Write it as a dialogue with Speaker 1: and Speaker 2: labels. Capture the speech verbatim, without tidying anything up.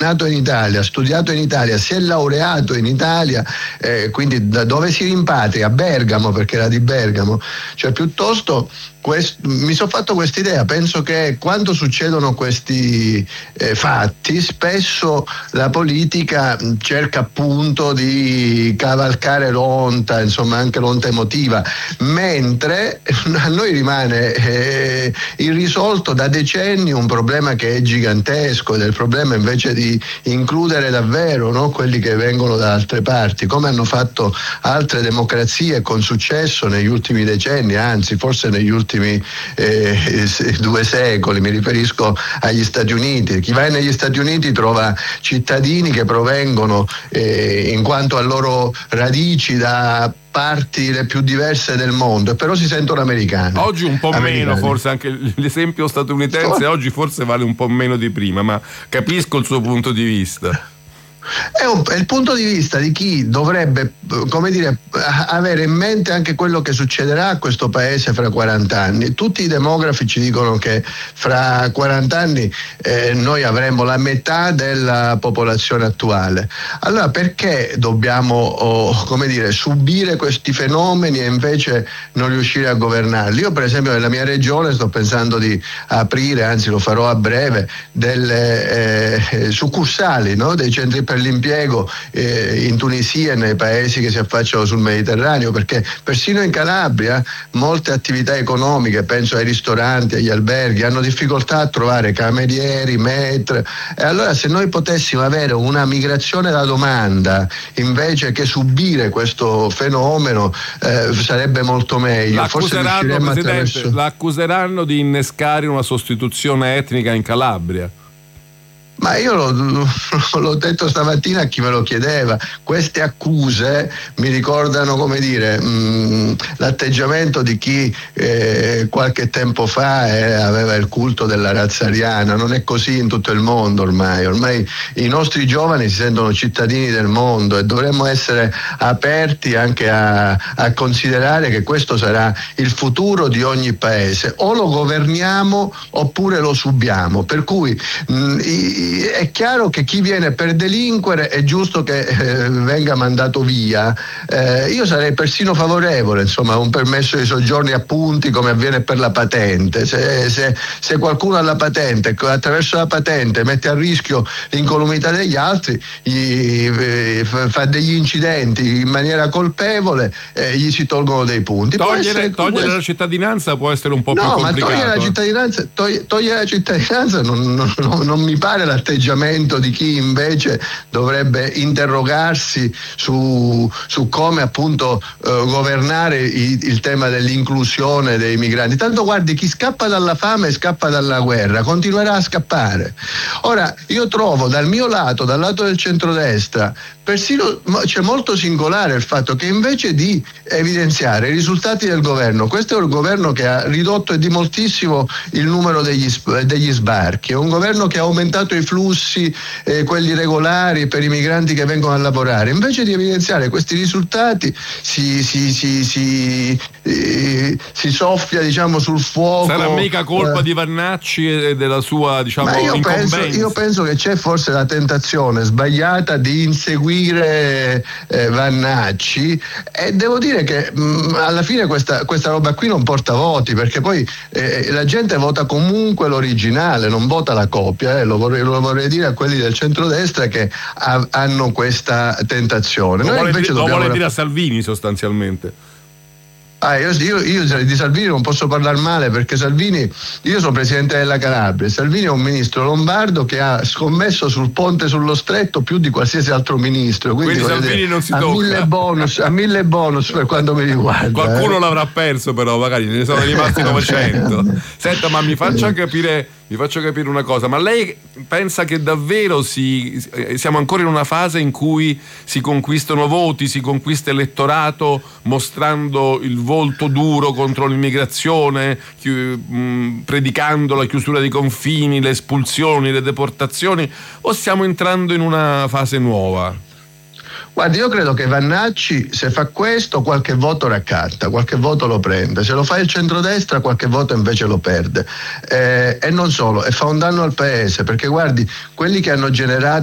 Speaker 1: nato in Italia, ha studiato in Italia, si è laureato in Italia, eh, quindi da dove si rimpatria? A Bergamo, perché era di Bergamo, cioè piuttosto Quest, mi sono fatto quest'idea, penso che quando succedono questi eh, fatti spesso la politica cerca appunto di cavalcare l'onta, insomma anche l'onta emotiva, mentre a noi rimane eh, irrisolto da decenni un problema che è gigantesco, ed è il problema invece di includere davvero, no, quelli che vengono da altre parti, come hanno fatto altre democrazie con successo negli ultimi decenni, anzi forse negli ultimi Eh, due secoli. Mi riferisco agli Stati Uniti. Chi va negli Stati Uniti trova cittadini che provengono eh, in quanto a loro radici da parti le più diverse del mondo, però si sentono americani.
Speaker 2: Oggi un po'
Speaker 1: americani.
Speaker 2: meno, forse anche l'esempio statunitense oh. oggi forse vale un po' meno di prima, ma capisco il suo punto di vista.
Speaker 1: È, un, è il punto di vista di chi dovrebbe, come dire, avere in mente anche quello che succederà a questo paese fra quaranta anni. Tutti i demografi ci dicono che fra quaranta anni eh, noi avremo la metà della popolazione attuale. Allora perché dobbiamo, oh, come dire, subire questi fenomeni e invece non riuscire a governarli? Io per esempio nella mia regione sto pensando di aprire, anzi lo farò a breve, delle eh, succursali, no? Dei centri per l'impiego eh, in Tunisia e nei paesi che si affacciano sul Mediterraneo, perché persino in Calabria molte attività economiche, penso ai ristoranti, agli alberghi, hanno difficoltà a trovare camerieri, maître, e allora se noi potessimo avere una migrazione da domanda invece che subire questo fenomeno eh, sarebbe molto meglio.
Speaker 2: L'accuseranno, Presidente, attraverso... l'accuseranno di innescare una sostituzione etnica in Calabria.
Speaker 1: Ma io l'ho, l'ho detto stamattina a chi me lo chiedeva, queste accuse mi ricordano, come dire, mh, l'atteggiamento di chi eh, qualche tempo fa eh, aveva il culto della razza ariana. Non è così in tutto il mondo ormai, ormai i nostri giovani si sentono cittadini del mondo e dovremmo essere aperti anche a, a considerare che questo sarà il futuro di ogni paese, o lo governiamo oppure lo subiamo, per cui mh, i, è chiaro che chi viene per delinquere è giusto che eh, venga mandato via. Eh, io sarei persino favorevole, insomma, a un permesso di soggiorni a punti come avviene per la patente. Se, se, se qualcuno ha la patente, attraverso la patente mette a rischio l'incolumità degli altri, gli, eh, fa degli incidenti in maniera colpevole, eh, gli si tolgono dei punti.
Speaker 2: Togliere, togliere la cittadinanza può essere un po'
Speaker 1: no,
Speaker 2: più complicato.
Speaker 1: No, ma togliere la cittadinanza, togli, togliere la cittadinanza non, non, non, non mi pare l'atteggiamento di chi invece dovrebbe interrogarsi su, su come appunto eh, governare il, il tema dell'inclusione dei migranti. Tanto guardi, chi scappa dalla fame scappa dalla guerra, continuerà a scappare. Ora io trovo dal mio lato, dal lato del centrodestra, persino c'è molto singolare il fatto che invece di evidenziare i risultati del governo, questo è un governo che ha ridotto di moltissimo il numero degli, degli sbarchi, è un governo che ha aumentato i flussi, eh, quelli regolari per i migranti che vengono a lavorare. Invece di evidenziare questi risultati si, si, si, si, eh, si soffia, diciamo, sul fuoco.
Speaker 2: Sarà mica colpa eh. di Vannacci e della sua, diciamo,
Speaker 1: Ma io
Speaker 2: incombenza.
Speaker 1: penso, io penso che c'è forse la tentazione sbagliata di inseguire eh, Vannacci, e devo dire che mh, alla fine questa, questa roba qui non porta voti, perché poi eh, la gente vota comunque l'originale, non vota la copia, eh, lo, vorrei, lo vorrei dire a quelli del centrodestra che ha, hanno questa tentazione.
Speaker 2: Lo
Speaker 1: Noi
Speaker 2: vuole,
Speaker 1: invece
Speaker 2: lo
Speaker 1: dobbiamo
Speaker 2: vuole dire a Salvini sostanzialmente.
Speaker 1: Ah, io, io, io di Salvini non posso parlare male, perché Salvini, io sono presidente della Calabria, Salvini è un ministro lombardo che ha scommesso sul ponte sullo stretto più di qualsiasi altro ministro, quindi,
Speaker 2: quindi Salvini dire, non si
Speaker 1: ha
Speaker 2: tocca.
Speaker 1: mille bonus, ha mille bonus per quanto mi riguarda.
Speaker 2: Qualcuno
Speaker 1: eh.
Speaker 2: l'avrà perso, però magari ne sono rimasti novecento. Senta, ma mi faccia capire vi faccio capire una cosa, ma lei pensa che davvero si, siamo ancora in una fase in cui si conquistano voti, si conquista elettorato mostrando il volto duro contro l'immigrazione, chi, mh, predicando la chiusura dei confini, le espulsioni, le deportazioni, o stiamo entrando in una fase nuova?
Speaker 1: Guardi, io credo che Vannacci, se fa questo, qualche voto raccatta, qualche voto lo prende. Se lo fa il centrodestra, qualche voto invece lo perde. Eh, e non solo, e fa un danno al paese, perché guardi, quelli che hanno generato